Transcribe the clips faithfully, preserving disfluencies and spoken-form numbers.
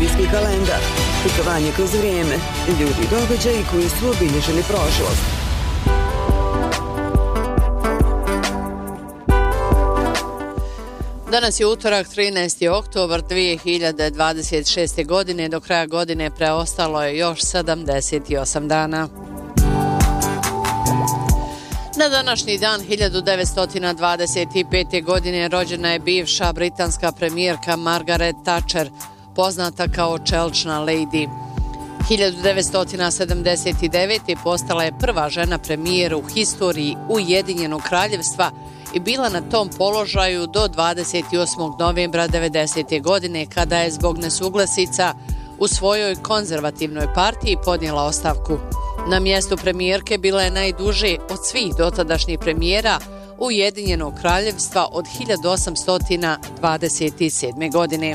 radijski kalendar. Putovanje kroz vrijeme, ljudi i događaji koji su obilježili prošlost. Danas je utorak, trinaesti oktobar dvije hiljade dvadeset šeste. godine. Do kraja godine preostalo je još sedamdeset osam dana. Na današnji dan hiljadu devetsto dvadeset pete. godine rođena je bivša britanska premijerka Margaret Thatcher, poznata kao čelična lady. hiljadu devetsto sedamdeset devete. postala je prva žena premijer u historiji Ujedinjenog kraljevstva i bila na tom položaju do dvadeset osmog novembra devedesete. godine kada je zbog nesuglasica u svojoj konzervativnoj partiji podnijela ostavku. Na mjestu premijerke bila je najduže od svih dotadašnjih premijera Ujedinjenog kraljevstva od hiljadu osamsto dvadeset sedme. godine.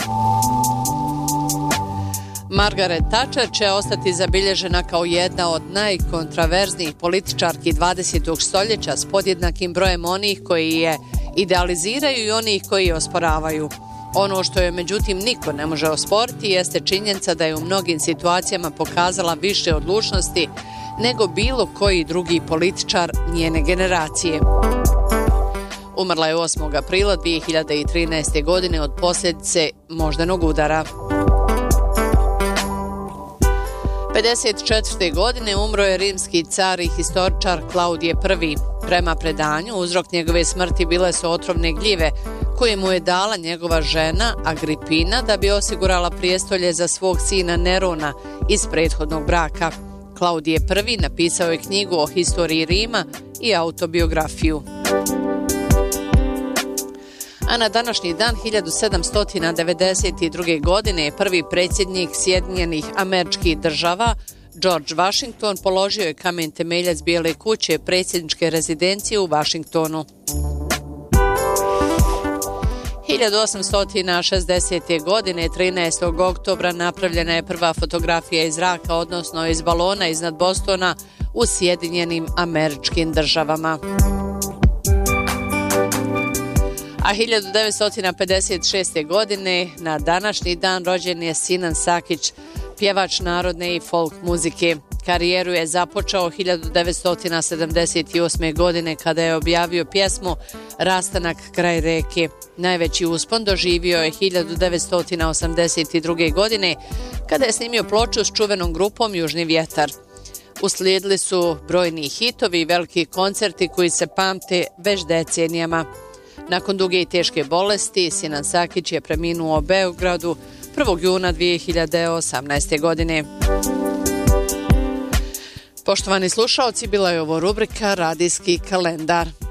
Margaret Thatcher će ostati zabilježena kao jedna od najkontraverznijih političarki dvadesetog stoljeća s podjednakim brojem onih koji je idealiziraju i onih koji je osporavaju. Ono što je međutim niko ne može osporiti jeste činjenica da je u mnogim situacijama pokazala više odlučnosti nego bilo koji drugi političar njene generacije. Umrla je osmog aprila dvije hiljade trinaeste. godine od posljedice moždanog udara. pedeset četvrte. godine umro je rimski car i historičar Klaudije prvi. Prema predanju, uzrok njegove smrti bile su otrovne gljive koje mu je dala njegova žena Agripina da bi osigurala prijestolje za svog sina Nerona iz prethodnog braka. Klaudije prvi napisao je knjigu o historiji Rima i autobiografiju. A na današnji dan hiljadu sedamsto devedeset druge. godine je prvi predsjednik Sjedinjenih Američkih Država George Washington položio je kamen temeljac Bijele kuće predsjedničke rezidencije u Washingtonu. hiljadu osamsto šezdesete. godine trinaestog oktobra napravljena je prva fotografija iz zraka, odnosno iz balona iznad Bostona u Sjedinjenim Američkim Državama. A hiljadu devetsto pedeset šeste. godine na današnji dan rođen je Sinan Sakić, pjevač narodne i folk muzike. Karijeru je započeo hiljadu devetsto sedamdeset osme. godine kada je objavio pjesmu Rastanak kraj reke. Najveći uspon doživio je hiljadu devetsto osamdeset druge. godine kada je snimio ploču s čuvenom grupom Južni vjetar. Uslijedili su brojni hitovi i veliki koncerti koji se pamte već decenijama. Nakon duge i teške bolesti, Sinan Sakić je preminuo u Beogradu prvog juna dvije hiljade osamnaeste. godine. Poštovani slušaoci, bila je ovo rubrika Radijski kalendar.